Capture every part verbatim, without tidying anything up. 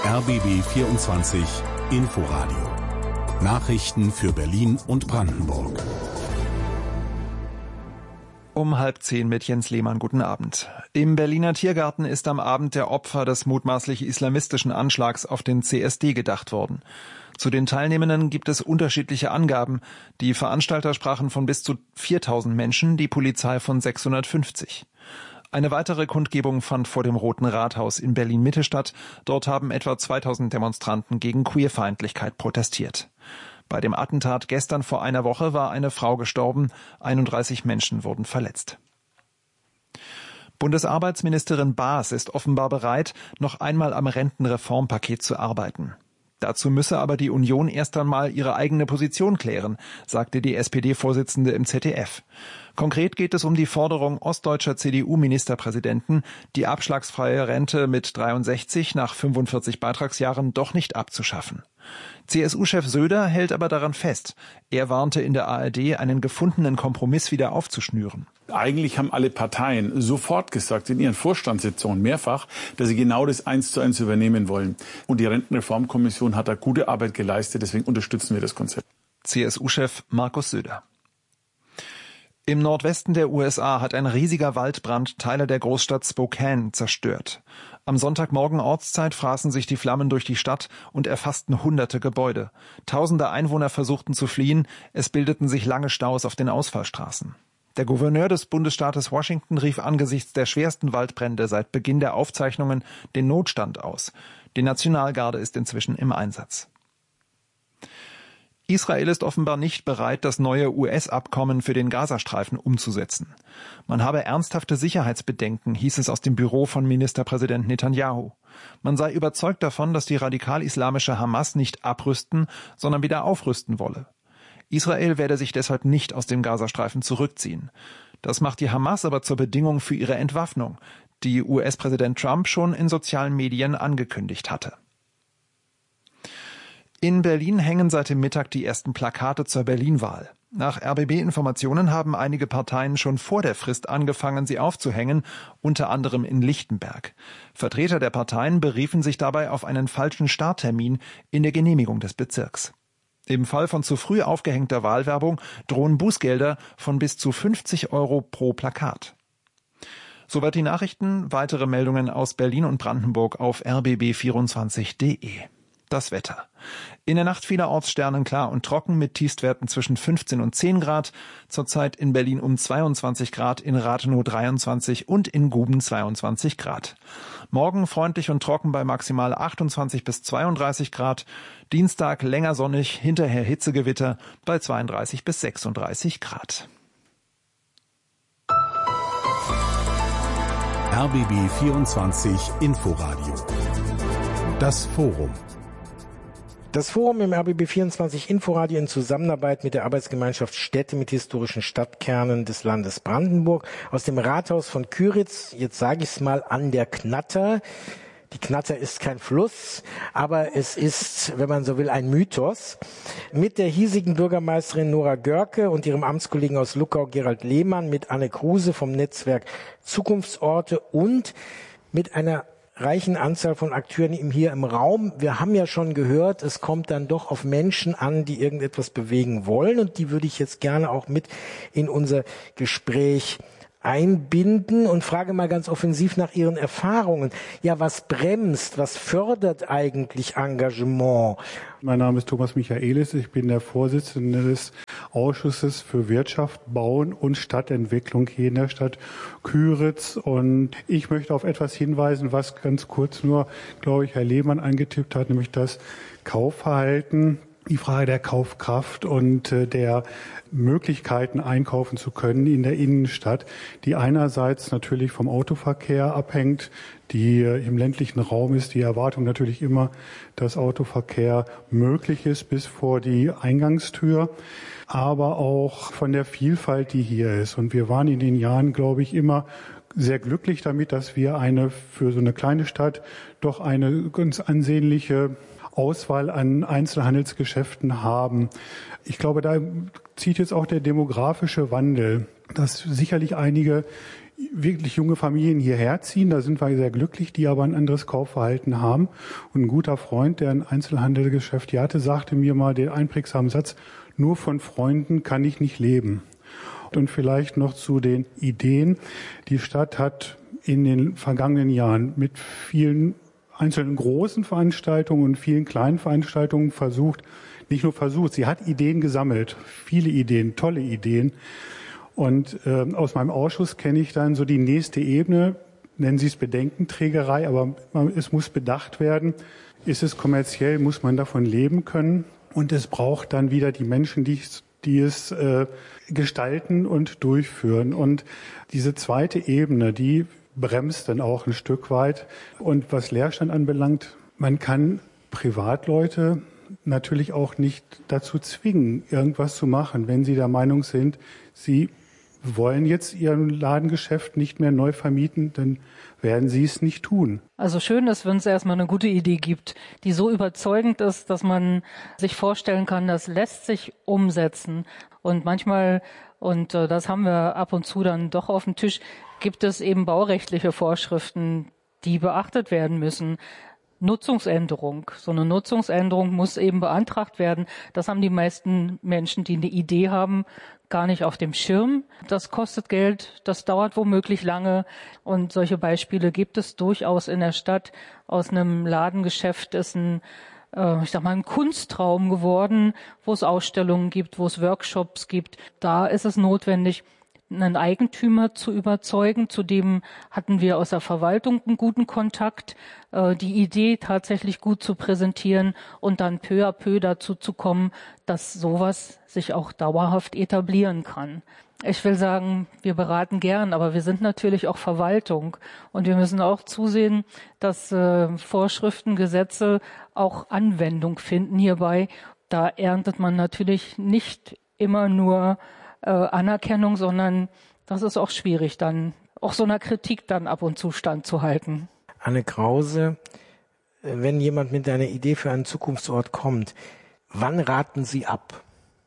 R B B vierundzwanzig Inforadio. Nachrichten für Berlin und Brandenburg. Um halb zehn mit Jens Lehmann. Guten Abend. Im Berliner Tiergarten ist am Abend der Opfer des mutmaßlich islamistischen Anschlags auf den C S D gedacht worden. Zu den Teilnehmenden gibt es unterschiedliche Angaben. Die Veranstalter sprachen von bis zu viertausend Menschen, die Polizei von sechshundertfünfzig. Eine weitere Kundgebung fand vor dem Roten Rathaus in Berlin-Mitte statt. Dort haben etwa zweitausend Demonstranten gegen Queerfeindlichkeit protestiert. Bei dem Attentat gestern vor einer Woche war eine Frau gestorben, einunddreißig Menschen wurden verletzt. Bundesarbeitsministerin Baas ist offenbar bereit, noch einmal am Rentenreformpaket zu arbeiten. Dazu müsse aber die Union erst einmal ihre eigene Position klären, sagte die S P D-Vorsitzende im Z D F. Konkret geht es um die Forderung ostdeutscher C D U-Ministerpräsidenten, die abschlagsfreie Rente mit dreiundsechzig nach fünfundvierzig Beitragsjahren doch nicht abzuschaffen. C S U-Chef Söder hält aber daran fest. Er warnte in der A R D, einen gefundenen Kompromiss wieder aufzuschnüren. Eigentlich haben alle Parteien sofort gesagt, in ihren Vorstandssitzungen mehrfach, dass sie genau das eins zu eins übernehmen wollen. Und die Rentenreformkommission hat da gute Arbeit geleistet, deswegen unterstützen wir das Konzept. C S U-Chef Markus Söder. Im Nordwesten der U S A hat ein riesiger Waldbrand Teile der Großstadt Spokane zerstört. Am Sonntagmorgen Ortszeit fraßen sich die Flammen durch die Stadt und erfassten hunderte Gebäude. Tausende Einwohner versuchten zu fliehen, es bildeten sich lange Staus auf den Ausfallstraßen. Der Gouverneur des Bundesstaates Washington rief angesichts der schwersten Waldbrände seit Beginn der Aufzeichnungen den Notstand aus. Die Nationalgarde ist inzwischen im Einsatz. Israel ist offenbar nicht bereit, das neue U S-Abkommen für den Gazastreifen umzusetzen. Man habe ernsthafte Sicherheitsbedenken, hieß es aus dem Büro von Ministerpräsident Netanyahu. Man sei überzeugt davon, dass die radikal-islamische Hamas nicht abrüsten, sondern wieder aufrüsten wolle. Israel werde sich deshalb nicht aus dem Gazastreifen zurückziehen. Das macht die Hamas aber zur Bedingung für ihre Entwaffnung, die U S-Präsident Trump schon in sozialen Medien angekündigt hatte. In Berlin hängen seit dem Mittag die ersten Plakate zur Berlin-Wahl. Nach R B B-Informationen haben einige Parteien schon vor der Frist angefangen, sie aufzuhängen, unter anderem in Lichtenberg. Vertreter der Parteien beriefen sich dabei auf einen falschen Starttermin in der Genehmigung des Bezirks. Im Fall von zu früh aufgehängter Wahlwerbung drohen Bußgelder von bis zu fünfzig Euro pro Plakat. Soweit die Nachrichten. Weitere Meldungen aus Berlin und Brandenburg auf r b b vierundzwanzig punkt de. Das Wetter. In der Nacht vielerorts sternenklar und trocken mit Tiefstwerten zwischen fünfzehn und zehn Grad. Zurzeit in Berlin um zweiundzwanzig Grad, in Rathenow dreiundzwanzig und in Guben zweiundzwanzig Grad. Morgen freundlich und trocken bei maximal achtundzwanzig bis zweiunddreißig Grad. Dienstag länger sonnig, hinterher Hitzegewitter bei zweiunddreißig bis sechsunddreißig Grad. R B B vierundzwanzig Inforadio. Das Forum. Das Forum im R B B vierundzwanzig Inforadio in Zusammenarbeit mit der Arbeitsgemeinschaft Städte mit historischen Stadtkernen des Landes Brandenburg aus dem Rathaus von Kyritz, jetzt sage ich es mal, an der Knatter. Die Knatter ist kein Fluss, aber es ist, wenn man so will, ein Mythos. Mit der hiesigen Bürgermeisterin Nora Görke und ihrem Amtskollegen aus Luckau Gerald Lehmann, mit Anne Kruse vom Netzwerk Zukunftsorte und mit einer reichen Anzahl von Akteuren hier im Raum. Wir haben ja schon gehört, es kommt dann doch auf Menschen an, die irgendetwas bewegen wollen, und die würde ich jetzt gerne auch mit in unser Gespräch einbinden und frage mal ganz offensiv nach Ihren Erfahrungen. Ja, was bremst, was fördert eigentlich Engagement? Mein Name ist Thomas Michaelis, ich bin der Vorsitzende des Ausschusses für Wirtschaft, Bauen und Stadtentwicklung hier in der Stadt Kyritz, und ich möchte auf etwas hinweisen, was ganz kurz nur, glaube ich, Herr Lehmann angetippt hat, nämlich das Kaufverhalten, die Frage der Kaufkraft und äh, der Möglichkeiten, einkaufen zu können in der Innenstadt, die einerseits natürlich vom Autoverkehr abhängt, die äh, im ländlichen Raum ist die Erwartung natürlich immer, dass Autoverkehr möglich ist bis vor die Eingangstür, aber auch von der Vielfalt, die hier ist. Und wir waren in den Jahren, glaube ich, immer sehr glücklich damit, dass wir eine für so eine kleine Stadt doch eine ganz ansehnliche Auswahl an Einzelhandelsgeschäften haben. Ich glaube, da zieht jetzt auch der demografische Wandel, dass sicherlich einige wirklich junge Familien hierher ziehen. Da sind wir sehr glücklich, die aber ein anderes Kaufverhalten haben. Und ein guter Freund, der ein Einzelhandelgeschäft hier hatte, sagte mir mal den einprägsamen Satz, nur von Freunden kann ich nicht leben. Und vielleicht noch zu den Ideen. Die Stadt hat in den vergangenen Jahren mit vielen einzelnen großen Veranstaltungen und vielen kleinen Veranstaltungen versucht, nicht nur versucht, sie hat Ideen gesammelt, viele Ideen, tolle Ideen. Und äh, aus meinem Ausschuss kenne ich dann so die nächste Ebene, nennen Sie es Bedenkenträgerei, aber es muss bedacht werden, ist es kommerziell, muss man davon leben können? Und es braucht dann wieder die Menschen, die, die es äh, gestalten und durchführen. Und diese zweite Ebene, die bremst dann auch ein Stück weit. Und was Leerstand anbelangt, man kann Privatleute natürlich auch nicht dazu zwingen, irgendwas zu machen, wenn sie der Meinung sind, sie wollen jetzt ihr Ladengeschäft nicht mehr neu vermieten, dann werden sie es nicht tun. Also schön ist, wenn es erstmal eine gute Idee gibt, die so überzeugend ist, dass man sich vorstellen kann, das lässt sich umsetzen. Und manchmal, und äh, das haben wir ab und zu dann doch auf dem Tisch, gibt es eben baurechtliche Vorschriften, die beachtet werden müssen. Nutzungsänderung. So eine Nutzungsänderung muss eben beantragt werden. Das haben die meisten Menschen, die eine Idee haben, gar nicht auf dem Schirm. Das kostet Geld, das dauert womöglich lange. Und solche Beispiele gibt es durchaus in der Stadt. Aus einem Ladengeschäft ist ein, äh, ich sag mal, ein Kunstraum geworden, wo es Ausstellungen gibt, wo es Workshops gibt. Da ist es notwendig, einen Eigentümer zu überzeugen. Zudem hatten wir aus der Verwaltung einen guten Kontakt, äh, die Idee tatsächlich gut zu präsentieren und dann peu à peu dazu zu kommen, dass sowas sich auch dauerhaft etablieren kann. Ich will sagen, wir beraten gern, aber wir sind natürlich auch Verwaltung und wir müssen auch zusehen, dass äh, Vorschriften, Gesetze auch Anwendung finden hierbei. Da erntet man natürlich nicht immer nur Äh, Anerkennung, sondern das ist auch schwierig, dann auch so einer Kritik dann ab und zu standzuhalten. Anne Krause, wenn jemand mit einer Idee für einen Zukunftsort kommt, wann raten Sie ab?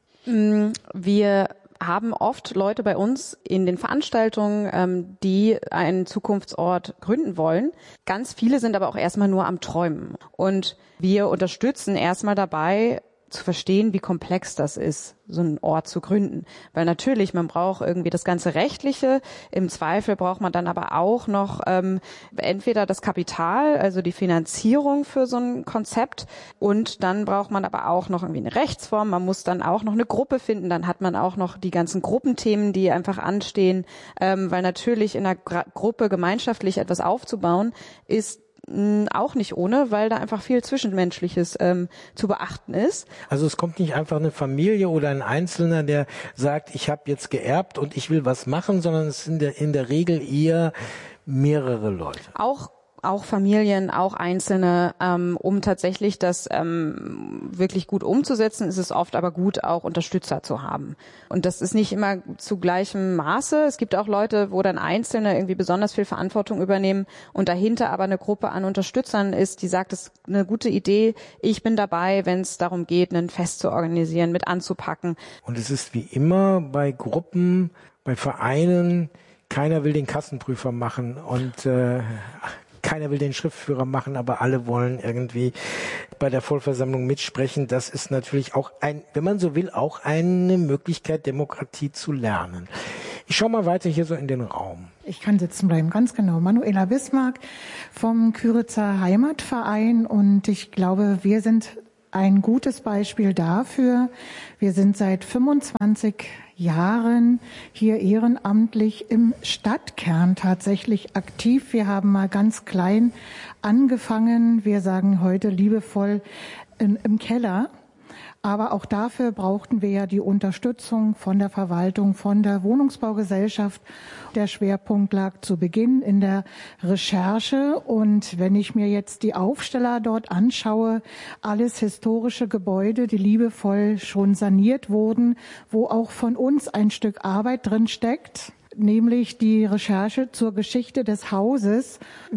Wir haben oft Leute bei uns in den Veranstaltungen, ähm, die einen Zukunftsort gründen wollen. Ganz viele sind aber auch erstmal nur am Träumen. Und wir unterstützen erstmal dabei, zu verstehen, wie komplex das ist, so einen Ort zu gründen. Weil natürlich, man braucht irgendwie das ganze Rechtliche. Im Zweifel braucht man dann aber auch noch ähm, entweder das Kapital, also die Finanzierung für so ein Konzept. Und dann braucht man aber auch noch irgendwie eine Rechtsform. Man muss dann auch noch eine Gruppe finden. Dann hat man auch noch die ganzen Gruppenthemen, die einfach anstehen. Ähm, weil natürlich in einer Gra- Gruppe gemeinschaftlich etwas aufzubauen, ist auch nicht ohne, weil da einfach viel Zwischenmenschliches ähm, zu beachten ist. Also es kommt nicht einfach eine Familie oder ein Einzelner, der sagt, ich habe jetzt geerbt und ich will was machen, sondern es sind in der Regel eher mehrere Leute. Auch auch Familien, auch Einzelne, ähm, um tatsächlich das ähm, wirklich gut umzusetzen, ist es oft aber gut, auch Unterstützer zu haben. Und das ist nicht immer zu gleichem Maße. Es gibt auch Leute, wo dann Einzelne irgendwie besonders viel Verantwortung übernehmen und dahinter aber eine Gruppe an Unterstützern ist, die sagt, es ist eine gute Idee, ich bin dabei, wenn es darum geht, ein Fest zu organisieren, mit anzupacken. Und es ist wie immer bei Gruppen, bei Vereinen, keiner will den Kassenprüfer machen und äh, keiner will den Schriftführer machen, aber alle wollen irgendwie bei der Vollversammlung mitsprechen. Das ist natürlich auch ein, wenn man so will, auch eine Möglichkeit, Demokratie zu lernen. Ich schaue mal weiter hier so in den Raum. Ich kann sitzen bleiben, ganz genau. Manuela Bismarck vom Küritzer Heimatverein und ich glaube, wir sind ein gutes Beispiel dafür. Wir sind seit fünfundzwanzig Jahren hier ehrenamtlich im Stadtkern tatsächlich aktiv. Wir haben mal ganz klein angefangen. Wir sagen heute liebevoll in, im Keller. Aber auch dafür brauchten wir ja die Unterstützung von der Verwaltung, von der Wohnungsbaugesellschaft. Der Schwerpunkt lag zu Beginn in der Recherche. Und wenn ich mir jetzt die Aufsteller dort anschaue, alles historische Gebäude, die liebevoll schon saniert wurden, wo auch von uns ein Stück Arbeit drin steckt, nämlich die Recherche zur Geschichte des Hauses.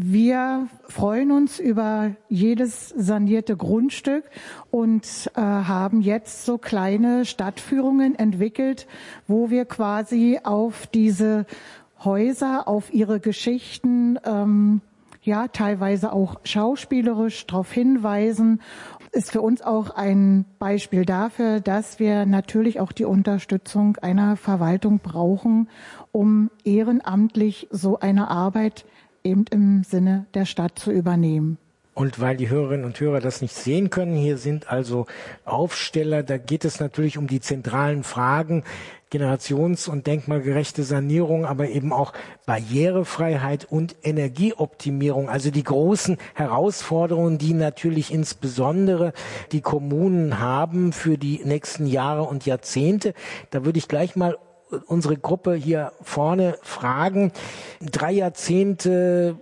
Wir freuen uns über jedes sanierte Grundstück und äh, haben jetzt so kleine Stadtführungen entwickelt, wo wir quasi auf diese Häuser auf ihre Geschichten, ähm, ja, teilweise auch schauspielerisch darauf hinweisen, ist für uns auch ein Beispiel dafür, dass wir natürlich auch die Unterstützung einer Verwaltung brauchen, um ehrenamtlich so eine Arbeit eben im Sinne der Stadt zu übernehmen. Und weil die Hörerinnen und Hörer das nicht sehen können, hier sind also Aufsteller, da geht es natürlich um die zentralen Fragen, generations- und denkmalgerechte Sanierung, aber eben auch Barrierefreiheit und Energieoptimierung, also die großen Herausforderungen, die natürlich insbesondere die Kommunen haben für die nächsten Jahre und Jahrzehnte. Da würde ich gleich mal unsere Gruppe hier vorne fragen. Drei Jahrzehnte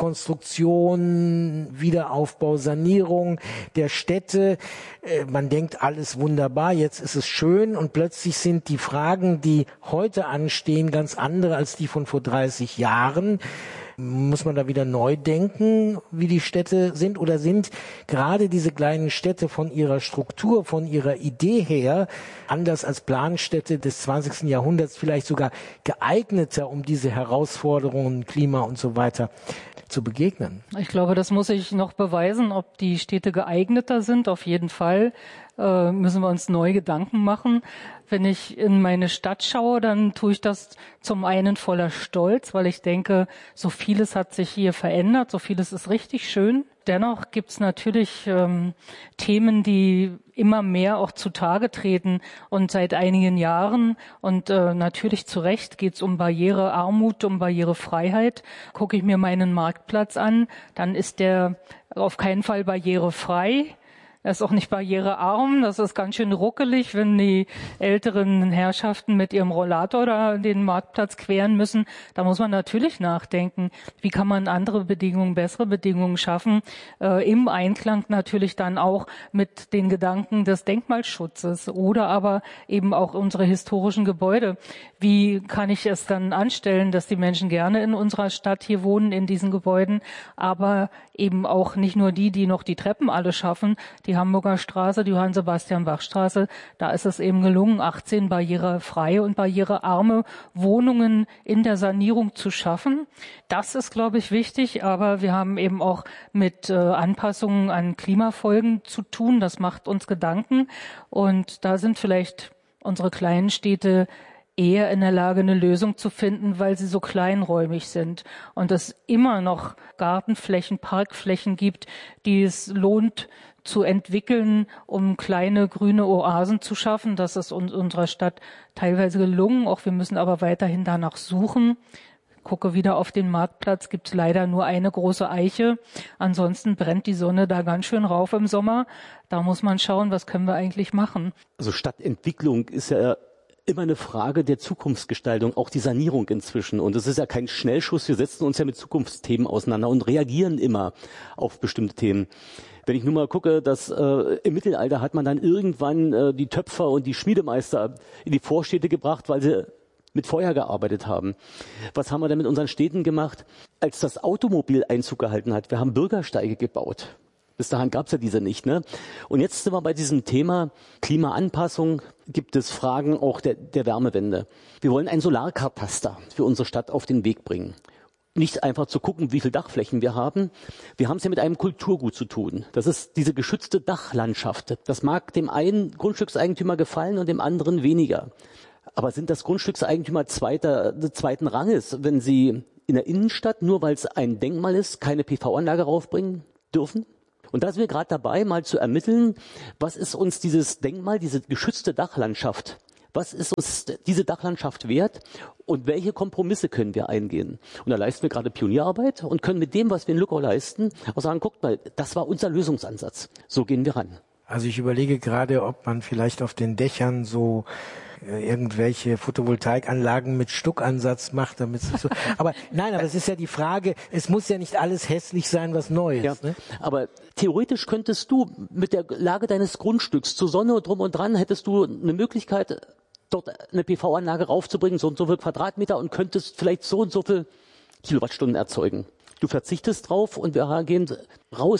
Rekonstruktion, Wiederaufbau, Sanierung der Städte. Man denkt, alles wunderbar, jetzt ist es schön und plötzlich sind die Fragen, die heute anstehen, ganz andere als die von vor dreißig Jahren. Muss man da wieder neu denken, wie die Städte sind? Oder sind gerade diese kleinen Städte von ihrer Struktur, von ihrer Idee her, anders als Planstädte des zwanzigsten Jahrhunderts, vielleicht sogar geeigneter, um diese Herausforderungen, Klima und so weiter zu begegnen? Ich glaube, das muss ich noch beweisen, ob die Städte geeigneter sind. Auf jeden Fall äh, müssen wir uns neue Gedanken machen. Wenn ich in meine Stadt schaue, dann tue ich das zum einen voller Stolz, weil ich denke, so vieles hat sich hier verändert, so vieles ist richtig schön. Dennoch gibt es natürlich ähm, Themen, die immer mehr auch zutage treten und seit einigen Jahren und äh, natürlich zu Recht geht es um Barrierearmut, um Barrierefreiheit. Gucke ich mir meinen Marktplatz an, dann ist der auf keinen Fall barrierefrei. Er ist auch nicht barrierearm, das ist ganz schön ruckelig, wenn die älteren Herrschaften mit ihrem Rollator da den Marktplatz queren müssen. Da muss man natürlich nachdenken, wie kann man andere Bedingungen, bessere Bedingungen schaffen, äh, im Einklang natürlich dann auch mit den Gedanken des Denkmalschutzes oder aber eben auch unsere historischen Gebäude. Wie kann ich es dann anstellen, dass die Menschen gerne in unserer Stadt hier wohnen, in diesen Gebäuden, aber eben auch nicht nur die, die noch die Treppen alle schaffen, die Hamburger Straße, die Johann-Sebastian-Bach-Straße, da ist es eben gelungen, achtzehn barrierefreie und barrierearme Wohnungen in der Sanierung zu schaffen. Das ist, glaube ich, wichtig, aber wir haben eben auch mit äh, Anpassungen an Klimafolgen zu tun. Das macht uns Gedanken und da sind vielleicht unsere kleinen Städte eher in der Lage, eine Lösung zu finden, weil sie so kleinräumig sind und es immer noch Gartenflächen, Parkflächen gibt, die es lohnt zu entwickeln, um kleine grüne Oasen zu schaffen. Das ist uns unserer Stadt teilweise gelungen, auch wir müssen aber weiterhin danach suchen. Gucke wieder auf den Marktplatz, gibt es leider nur eine große Eiche. Ansonsten brennt die Sonne da ganz schön rauf im Sommer. Da muss man schauen, was können wir eigentlich machen. Also Stadtentwicklung ist ja immer eine Frage der Zukunftsgestaltung, auch die Sanierung inzwischen. Und es ist ja kein Schnellschuss. Wir setzen uns ja mit Zukunftsthemen auseinander und reagieren immer auf bestimmte Themen. Wenn ich nur mal gucke, dass äh, im Mittelalter hat man dann irgendwann äh, die Töpfer und die Schmiedemeister in die Vorstädte gebracht, weil sie mit Feuer gearbeitet haben. Was haben wir denn mit unseren Städten gemacht, als das Automobil Einzug gehalten hat? Wir haben Bürgersteige gebaut. Bis dahin gab es ja diese nicht, ne? Und jetzt sind wir bei diesem Thema Klimaanpassung, gibt es Fragen auch der, der Wärmewende. Wir wollen ein Solarkataster für unsere Stadt auf den Weg bringen. Nicht einfach zu gucken, wie viele Dachflächen wir haben. Wir haben es ja mit einem Kulturgut zu tun. Das ist diese geschützte Dachlandschaft. Das mag dem einen Grundstückseigentümer gefallen und dem anderen weniger. Aber sind das Grundstückseigentümer zweiter, zweiten Ranges, wenn sie in der Innenstadt, nur weil es ein Denkmal ist, keine P V-Anlage raufbringen dürfen? Und da sind wir gerade dabei, mal zu ermitteln, was ist uns dieses Denkmal, diese geschützte Dachlandschaft, was ist uns diese Dachlandschaft wert und welche Kompromisse können wir eingehen? Und da leisten wir gerade Pionierarbeit und können mit dem, was wir in Luckau leisten, auch sagen, guckt mal, das war unser Lösungsansatz. So gehen wir ran. Also ich überlege gerade, ob man vielleicht auf den Dächern so irgendwelche Photovoltaikanlagen mit Stuckansatz macht, damit es so. Aber nein, aber es ist ja die Frage, es muss ja nicht alles hässlich sein, was neu ist. Ja, ne? Aber theoretisch könntest du mit der Lage deines Grundstücks zur Sonne und drum und dran, hättest du eine Möglichkeit, dort eine P V-Anlage raufzubringen, so und so viel Quadratmeter und könntest vielleicht so und so viel Kilowattstunden erzeugen. Du verzichtest drauf und wir gehen raus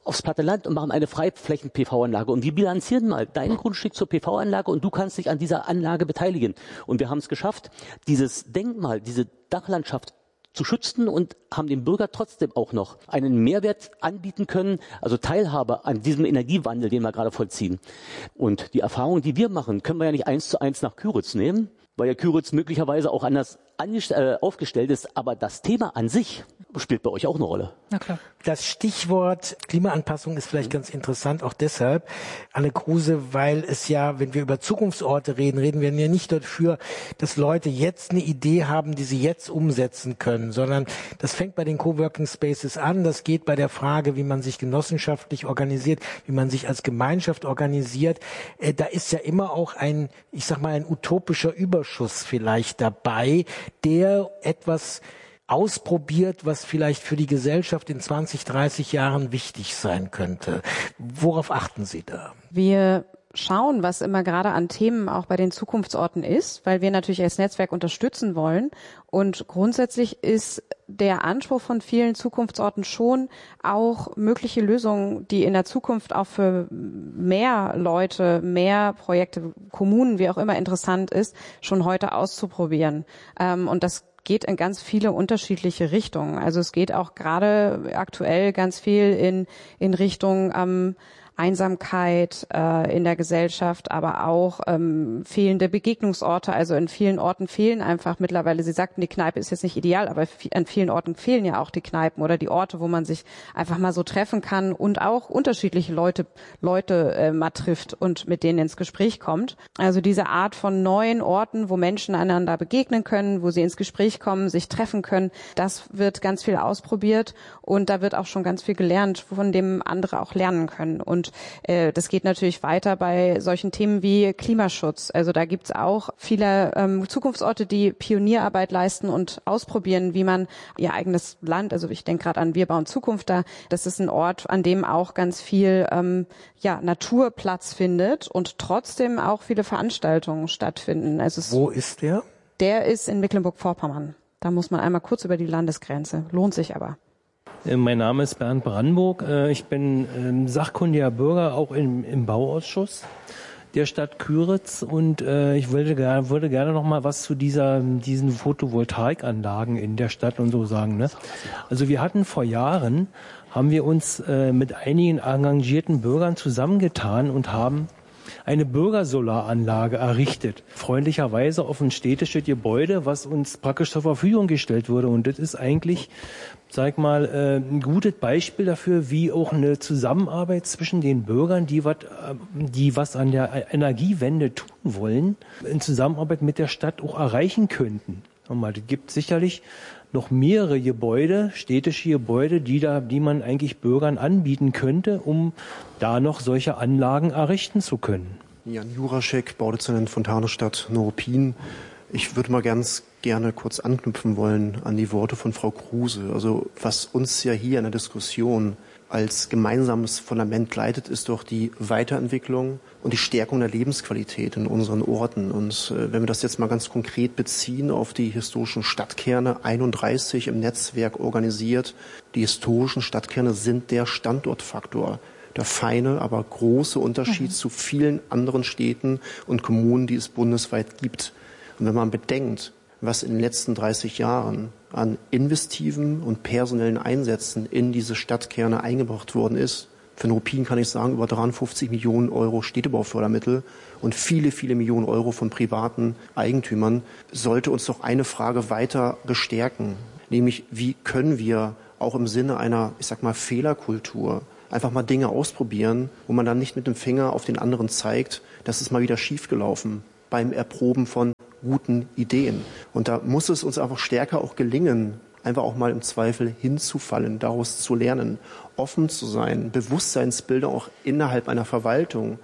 aufs Platteland und machen eine Freiflächen-P V-Anlage. Und wir bilanzieren mal dein Grundstück zur P V-Anlage und du kannst dich an dieser Anlage beteiligen. Und wir haben es geschafft, dieses Denkmal, diese Dachlandschaft zu schützen und haben dem Bürger trotzdem auch noch einen Mehrwert anbieten können, also Teilhabe an diesem Energiewandel, den wir gerade vollziehen. Und die Erfahrungen, die wir machen, können wir ja nicht eins zu eins nach Küritz nehmen, weil ja Küritz möglicherweise auch anders äh, aufgestellt ist, aber das Thema an sich spielt bei euch auch eine Rolle. Na klar. Das Stichwort Klimaanpassung ist vielleicht ganz interessant, auch deshalb, Anne Kruse, weil es ja, wenn wir über Zukunftsorte reden, reden wir ja nicht dafür, dass Leute jetzt eine Idee haben, die sie jetzt umsetzen können, sondern das fängt bei den Coworking Spaces an, das geht bei der Frage, wie man sich genossenschaftlich organisiert, wie man sich als Gemeinschaft organisiert. Äh, da ist ja immer auch ein, ich sag mal, ein utopischer Überschuss vielleicht dabei, der etwas ausprobiert, was vielleicht für die Gesellschaft in zwanzig, dreißig Jahren wichtig sein könnte. Worauf achten Sie da? Wir schauen, was immer gerade an Themen auch bei den Zukunftsorten ist, weil wir natürlich als Netzwerk unterstützen wollen. Und grundsätzlich ist der Anspruch von vielen Zukunftsorten schon auch mögliche Lösungen, die in der Zukunft auch für mehr Leute, mehr Projekte, Kommunen, wie auch immer interessant ist, schon heute auszuprobieren. Und das geht in ganz viele unterschiedliche Richtungen. Also es geht auch gerade aktuell ganz viel in in Richtung ähm, Einsamkeit äh, in der Gesellschaft, aber auch ähm, fehlende Begegnungsorte. Also in vielen Orten fehlen einfach mittlerweile, Sie sagten, die Kneipe ist jetzt nicht ideal, aber an vielen Orten fehlen ja auch die Kneipen oder die Orte, wo man sich einfach mal so treffen kann und auch unterschiedliche Leute Leute äh, mal trifft und mit denen ins Gespräch kommt. Also diese Art von neuen Orten, wo Menschen einander begegnen können, wo sie ins Gespräch kommen, sich treffen können, das wird ganz viel ausprobiert und da wird auch schon ganz viel gelernt, von dem andere auch lernen können. Und äh, das geht natürlich weiter bei solchen Themen wie Klimaschutz. Also da gibt's auch viele ähm, Zukunftsorte, die Pionierarbeit leisten und ausprobieren, wie man ihr eigenes Land, also ich denke gerade an Wir bauen Zukunft da, das ist ein Ort, an dem auch ganz viel ähm, ja, Natur Platz findet und trotzdem auch viele Veranstaltungen stattfinden. Also es, Wo ist der? Der ist in Mecklenburg-Vorpommern. Da muss man einmal kurz über die Landesgrenze. Lohnt sich aber. Mein Name ist Bernd Brandenburg. Ich bin sachkundiger Bürger, auch im, im Bauausschuss der Stadt Küritz. Und ich würde gerne, würde gerne noch mal was zu dieser, diesen Photovoltaikanlagen in der Stadt und so sagen. Ne? Also wir hatten vor Jahren, haben wir uns mit einigen engagierten Bürgern zusammengetan und haben eine Bürgersolaranlage errichtet. Freundlicherweise auf ein städtisches Gebäude, was uns praktisch zur Verfügung gestellt wurde. Und das ist eigentlich, sag mal, ein gutes Beispiel dafür, wie auch eine Zusammenarbeit zwischen den Bürgern, die was, die was an der Energiewende tun wollen, in Zusammenarbeit mit der Stadt auch erreichen könnten. Es gibt sicherlich noch mehrere Gebäude, städtische Gebäude, die da, die man eigentlich Bürgern anbieten könnte, um da noch solche Anlagen errichten zu können. Jan Juraschek, Baudezernent Fontanestadt Neuruppin. Ich würde mal ganz gerne kurz anknüpfen wollen an die Worte von Frau Kruse. Also was uns ja hier in der Diskussion als gemeinsames Fundament leitet, ist doch die Weiterentwicklung und die Stärkung der Lebensqualität in unseren Orten. Und äh, wenn wir das jetzt mal ganz konkret beziehen auf die historischen Stadtkerne, einunddreißig im Netzwerk organisiert, die historischen Stadtkerne sind der Standortfaktor. Der feine, aber große Unterschied mhm. zu vielen anderen Städten und Kommunen, die es bundesweit gibt. Und wenn man bedenkt, was in den letzten dreißig Jahren an investiven und personellen Einsätzen in diese Stadtkerne eingebracht worden ist, für Neuruppin kann ich sagen, über dreiundfünfzig Millionen Euro Städtebaufördermittel und viele, viele Millionen Euro von privaten Eigentümern, sollte uns doch eine Frage weiter bestärken. Nämlich, wie können wir auch im Sinne einer, ich sag mal, Fehlerkultur einfach mal Dinge ausprobieren, wo man dann nicht mit dem Finger auf den anderen zeigt, das ist mal wieder schiefgelaufen beim Erproben von guten Ideen. Und da muss es uns einfach stärker auch gelingen, einfach auch mal im Zweifel hinzufallen, daraus zu lernen, offen zu sein, Bewusstseinsbilder auch innerhalb einer Verwaltung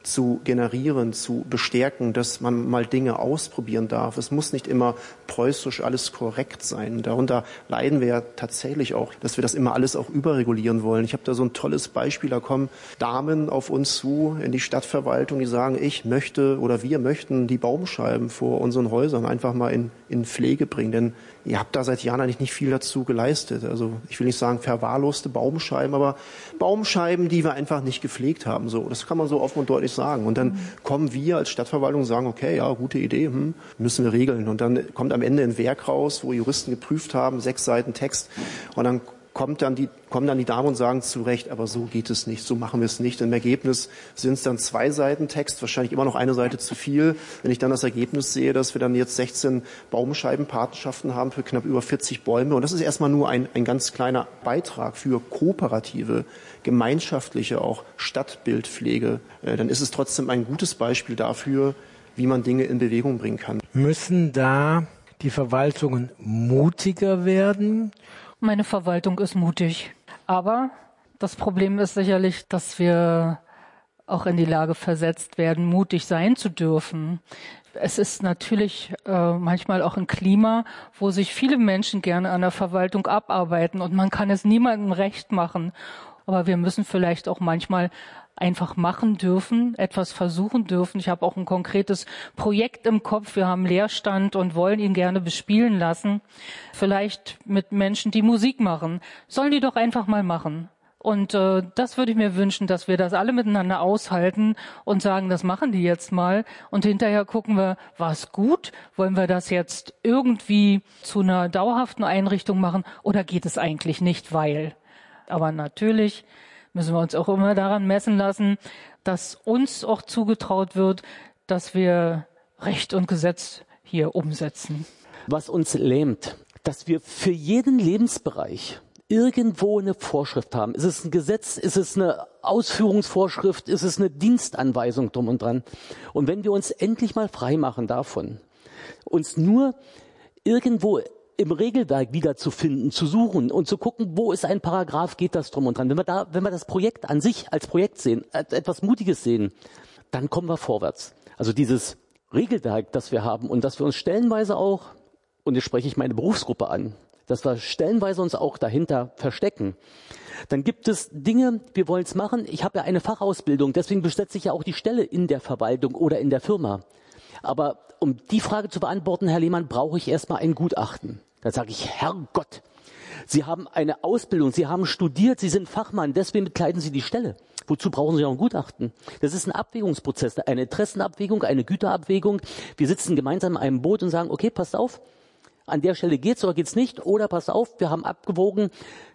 zu generieren, zu bestärken, dass man mal Dinge ausprobieren darf. Es muss nicht immer preußisch alles korrekt sein. Darunter leiden wir ja tatsächlich auch, dass wir das immer alles auch überregulieren wollen. Ich habe da so ein tolles Beispiel, da kommen Damen auf uns zu in die Stadtverwaltung, die sagen, ich möchte oder wir möchten die Baumscheiben vor unseren Häusern einfach mal in, in Pflege bringen, denn ihr habt da seit Jahren eigentlich nicht viel dazu geleistet. Also ich will nicht sagen verwahrloste Baumscheiben, aber Baumscheiben, die wir einfach nicht gepflegt haben. So, das kann man so offen und deutlich sagen. Und dann mhm. kommen wir als Stadtverwaltung und sagen, okay, ja, gute Idee, hm, müssen wir regeln. Und dann kommt am Ende ein Werk raus, wo Juristen geprüft haben, sechs Seiten Text. Und dann kommt dann die, kommen dann die Damen und sagen zu Recht, aber so geht es nicht, so machen wir es nicht. Im Ergebnis sind es dann zwei Seiten Text, wahrscheinlich immer noch eine Seite zu viel. Wenn ich dann das Ergebnis sehe, dass wir dann jetzt sechzehn Baumscheibenpatenschaften haben für knapp über vierzig Bäume. Und das ist erstmal nur ein, ein ganz kleiner Beitrag für kooperative, gemeinschaftliche, auch Stadtbildpflege. Äh, dann ist es trotzdem ein gutes Beispiel dafür, wie man Dinge in Bewegung bringen kann. Müssen da die Verwaltungen mutiger werden? Meine Verwaltung ist mutig. Aber das Problem ist sicherlich, dass wir auch in die Lage versetzt werden, mutig sein zu dürfen. Es ist natürlich äh, manchmal auch ein Klima, wo sich viele Menschen gerne an der Verwaltung abarbeiten und man kann es niemandem recht machen. Aber wir müssen vielleicht auch manchmal einfach machen dürfen, etwas versuchen dürfen. Ich habe auch ein konkretes Projekt im Kopf. Wir haben Leerstand und wollen ihn gerne bespielen lassen. Vielleicht mit Menschen, die Musik machen. Sollen die doch einfach mal machen. Und äh, das würde ich mir wünschen, dass wir das alle miteinander aushalten und sagen, das machen die jetzt mal. Und hinterher gucken wir, war es gut? Wollen wir das jetzt irgendwie zu einer dauerhaften Einrichtung machen? Oder geht es eigentlich nicht, weil? Aber natürlich müssen wir uns auch immer daran messen lassen, dass uns auch zugetraut wird, dass wir Recht und Gesetz hier umsetzen. Was uns lähmt, dass wir für jeden Lebensbereich irgendwo eine Vorschrift haben. Ist es ein Gesetz? Ist es eine Ausführungsvorschrift? Ist es eine Dienstanweisung drum und dran? Und wenn wir uns endlich mal frei machen davon, uns nur irgendwo im Regelwerk wiederzufinden, zu suchen und zu gucken, wo ist ein Paragraph, geht das drum und dran. Wenn wir da, wenn wir das Projekt an sich als Projekt sehen, als etwas Mutiges sehen, dann kommen wir vorwärts. Also dieses Regelwerk, das wir haben und dass wir uns stellenweise auch, und jetzt spreche ich meine Berufsgruppe an, dass wir stellenweise uns auch dahinter verstecken. Dann gibt es Dinge, wir wollen es machen. Ich habe ja eine Fachausbildung, deswegen besetze ich ja auch die Stelle in der Verwaltung oder in der Firma. Aber um die Frage zu beantworten, Herr Lehmann, brauche ich erstmal ein Gutachten. Da sage ich, Herrgott, Sie haben eine Ausbildung, Sie haben studiert, Sie sind Fachmann, deswegen bekleiden Sie die Stelle. Wozu brauchen Sie noch ein Gutachten? Das ist ein Abwägungsprozess, eine Interessenabwägung, eine Güterabwägung. Wir sitzen gemeinsam in einem Boot und sagen, okay, passt auf, an der Stelle geht's oder geht's nicht, oder passt auf, wir haben abgewogen,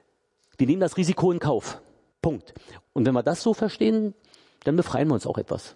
wir nehmen das Risiko in Kauf. Punkt. Und wenn wir das so verstehen, dann befreien wir uns auch etwas.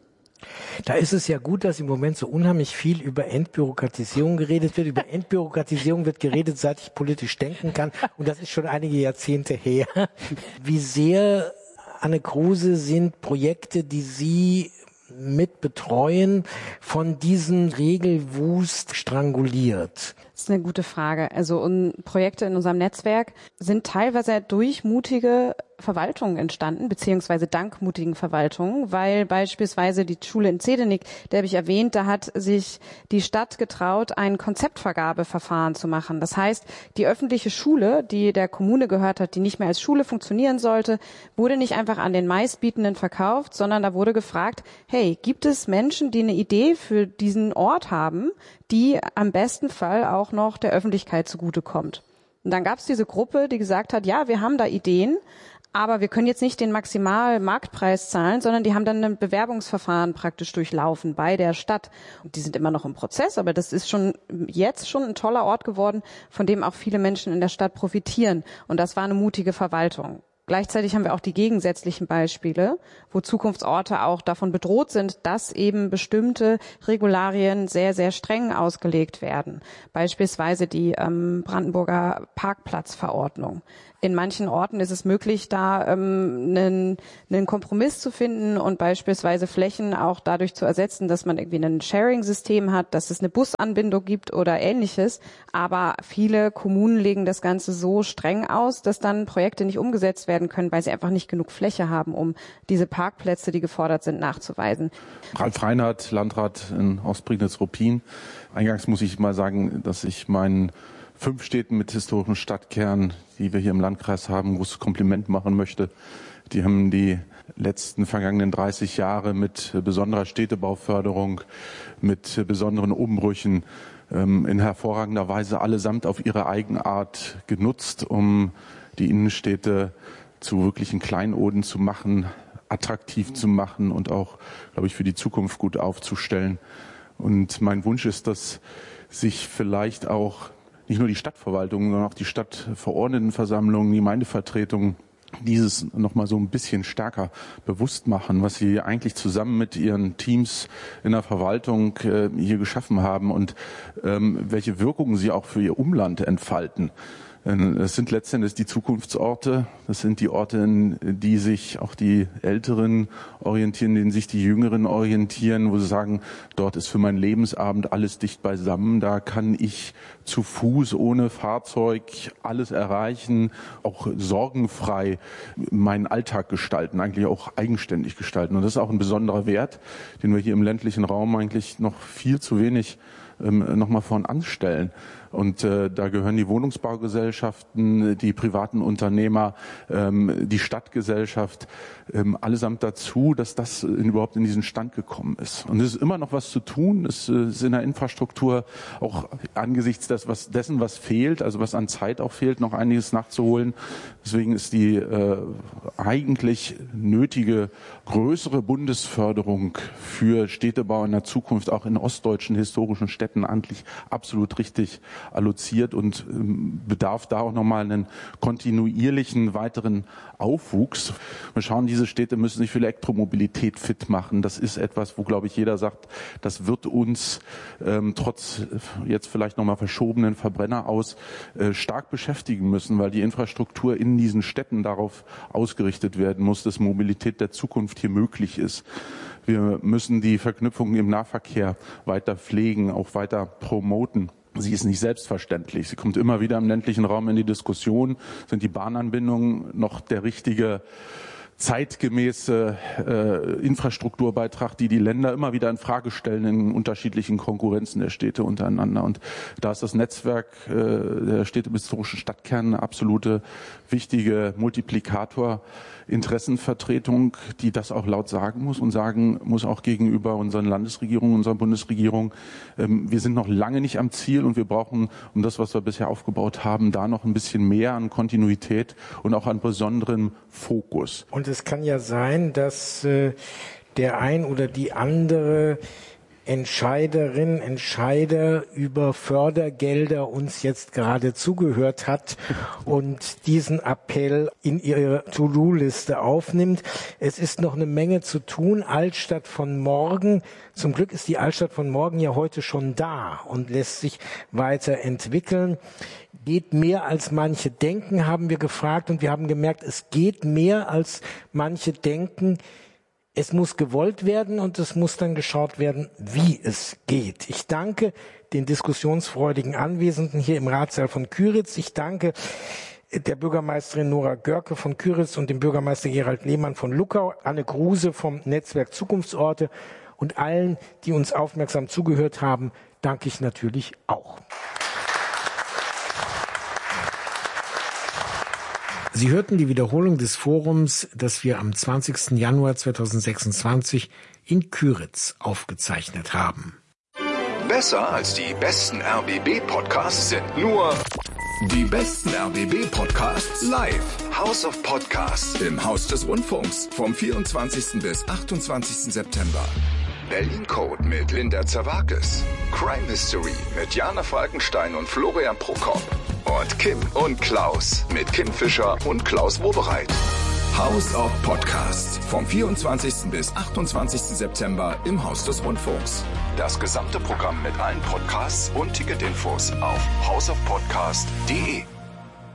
Da ist es ja gut, dass im Moment so unheimlich viel über Entbürokratisierung geredet wird. Über Entbürokratisierung wird geredet, seit ich politisch denken kann. Und das ist schon einige Jahrzehnte her. Wie sehr, Anne Kruse, sind Projekte, die Sie mit betreuen, von diesem Regelwust stranguliert? Das ist eine gute Frage. Also um, Projekte in unserem Netzwerk sind teilweise durch mutige Verwaltungen entstanden, beziehungsweise dank mutigen Verwaltungen, weil beispielsweise die Schule in Zedenik, der habe ich erwähnt, da hat sich die Stadt getraut, ein Konzeptvergabeverfahren zu machen. Das heißt, die öffentliche Schule, die der Kommune gehört hat, die nicht mehr als Schule funktionieren sollte, wurde nicht einfach an den Meistbietenden verkauft, sondern da wurde gefragt, hey, gibt es Menschen, die eine Idee für diesen Ort haben, die am besten Fall auch noch der Öffentlichkeit zugutekommt? Und dann gab es diese Gruppe, die gesagt hat, ja, wir haben da Ideen, aber wir können jetzt nicht den Maximalmarktpreis zahlen, sondern die haben dann ein Bewerbungsverfahren praktisch durchlaufen bei der Stadt. Und die sind immer noch im Prozess, aber das ist schon jetzt schon ein toller Ort geworden, von dem auch viele Menschen in der Stadt profitieren. Und das war eine mutige Verwaltung. Gleichzeitig haben wir auch die gegensätzlichen Beispiele, wo Zukunftsorte auch davon bedroht sind, dass eben bestimmte Regularien sehr, sehr streng ausgelegt werden. Beispielsweise die ähm, Brandenburger Parkplatzverordnung. In manchen Orten ist es möglich, da ähm, einen, einen Kompromiss zu finden und beispielsweise Flächen auch dadurch zu ersetzen, dass man irgendwie ein Sharing-System hat, dass es eine Busanbindung gibt oder Ähnliches. Aber viele Kommunen legen das Ganze so streng aus, dass dann Projekte nicht umgesetzt werden können, weil sie einfach nicht genug Fläche haben, um diese Parkplätze, die gefordert sind, nachzuweisen. Ralf Reinhardt, Landrat in Ostprignitz-Ruppin. Eingangs muss ich mal sagen, dass ich meinen fünf Städten mit historischen Stadtkern, die wir hier im Landkreis haben, ein großes Kompliment machen möchte. Die haben die letzten vergangenen dreißig Jahre mit besonderer Städtebauförderung, mit besonderen Umbrüchen ähm, in hervorragender Weise allesamt auf ihre Eigenart genutzt, um die Innenstädte zu wirklichen Kleinoden zu machen, attraktiv zu machen und auch, glaube ich, für die Zukunft gut aufzustellen. Und mein Wunsch ist, dass sich vielleicht auch nicht nur die Stadtverwaltung, sondern auch die Stadtverordnetenversammlung, die Gemeindevertretung dieses noch mal so ein bisschen stärker bewusst machen, was sie eigentlich zusammen mit ihren Teams in der Verwaltung äh, hier geschaffen haben und ähm, welche Wirkungen sie auch für ihr Umland entfalten. Es sind letztendlich die Zukunftsorte, das sind die Orte, in die sich auch die Älteren orientieren, in denen sich die Jüngeren orientieren, wo sie sagen, dort ist für meinen Lebensabend alles dicht beisammen, da kann ich zu Fuß, ohne Fahrzeug alles erreichen, auch sorgenfrei meinen Alltag gestalten, eigentlich auch eigenständig gestalten. Und das ist auch ein besonderer Wert, den wir hier im ländlichen Raum eigentlich noch viel zu wenig ähm, nochmal vorn anstellen. Und äh, da gehören die Wohnungsbaugesellschaften, die privaten Unternehmer, ähm, die Stadtgesellschaft, ähm, allesamt dazu, dass das äh, überhaupt in diesen Stand gekommen ist. Und es ist immer noch was zu tun. Es äh, ist in der Infrastruktur auch angesichts des, was, dessen, was fehlt, also was an Zeit auch fehlt, noch einiges nachzuholen. Deswegen ist die äh, eigentlich nötige größere Bundesförderung für Städtebau in der Zukunft auch in ostdeutschen historischen Städten eigentlich absolut richtig alloziert und ähm, bedarf da auch nochmal einen kontinuierlichen weiteren Aufwuchs. Wir schauen, diese Städte müssen sich für Elektromobilität fit machen. Das ist etwas, wo, glaube ich, jeder sagt, das wird uns ähm, trotz jetzt vielleicht nochmal verschobenen Verbrenner aus äh, stark beschäftigen müssen, weil die Infrastruktur in diesen Städten darauf ausgerichtet werden muss, dass Mobilität der Zukunft hier möglich ist. Wir müssen die Verknüpfungen im Nahverkehr weiter pflegen, auch weiter promoten. Sie ist nicht selbstverständlich. Sie kommt immer wieder im ländlichen Raum in die Diskussion. Sind die Bahnanbindungen noch der richtige zeitgemäße äh, Infrastrukturbeitrag, die die Länder immer wieder in Frage stellen in unterschiedlichen Konkurrenzen der Städte untereinander. Und da ist das Netzwerk äh, der Städte bis historischen Stadtkerne eine absolute wichtige Multiplikator, Interessenvertretung, die das auch laut sagen muss und sagen muss auch gegenüber unseren Landesregierungen, unserer Bundesregierung, ähm, wir sind noch lange nicht am Ziel und wir brauchen, um das, was wir bisher aufgebaut haben, da noch ein bisschen mehr an Kontinuität und auch an besonderem Fokus. Und es kann ja sein, dass äh, der ein oder die andere Entscheiderin, Entscheider über Fördergelder uns jetzt gerade zugehört hat und diesen Appell in ihre To-Do-Liste aufnimmt. Es ist noch eine Menge zu tun. Altstadt von morgen. Zum Glück ist die Altstadt von morgen ja heute schon da und lässt sich weiterentwickeln. Geht mehr als manche denken, haben wir gefragt, und wir haben gemerkt, es geht mehr als manche denken. Es muss gewollt werden und es muss dann geschaut werden, wie es geht. Ich danke den diskussionsfreudigen Anwesenden hier im Ratssaal von Kyritz. Ich danke der Bürgermeisterin Nora Görke von Kyritz und dem Bürgermeister Gerald Lehmann von Luckau, Anne Kruse vom Netzwerk Zukunftsorte und allen, die uns aufmerksam zugehört haben, danke ich natürlich auch. Sie hörten die Wiederholung des Forums, das wir am zwanzigsten Januar zweitausendsechsundzwanzig in Kyritz aufgezeichnet haben. Besser als die besten R B B-Podcasts sind nur die besten R B B-Podcasts live. House of Podcasts im Haus des Rundfunks vom vierundzwanzigsten bis achtundzwanzigsten September. Berlin Code mit Linda Zerwakis. Crime Mystery mit Jana Falkenstein und Florian Prokop. Und Kim und Klaus mit Kim Fischer und Klaus Wobereit. House of Podcasts vom vierundzwanzigsten bis achtundzwanzigsten September im Haus des Rundfunks. Das gesamte Programm mit allen Podcasts und Ticketinfos auf house of podcast punkt de.